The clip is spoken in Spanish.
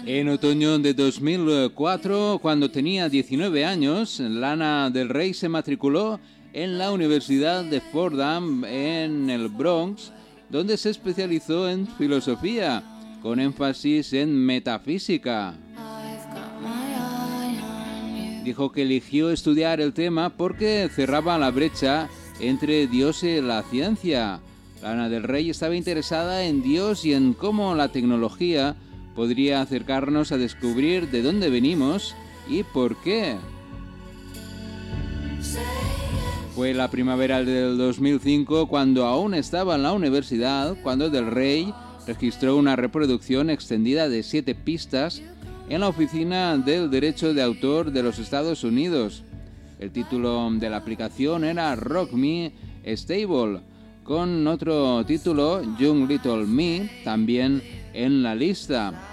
En otoño de 2004, cuando tenía 19 años, Lana Del Rey se matriculó en la Universidad de Fordham en el Bronx, donde se especializó en filosofía, con énfasis en metafísica. Dijo que eligió estudiar el tema porque cerraba la brecha entre Dios y la ciencia. Lana Del Rey estaba interesada en Dios y en cómo la tecnología podría acercarnos a descubrir de dónde venimos y por qué. Fue la primavera del 2005, cuando aún estaba en la universidad, cuando Del Rey registró una reproducción extendida de 7 pistas en la Oficina del Derecho de Autor de los Estados Unidos. El título de la aplicación era Rock Me Stable, con otro título, Young Little Me, también en la lista.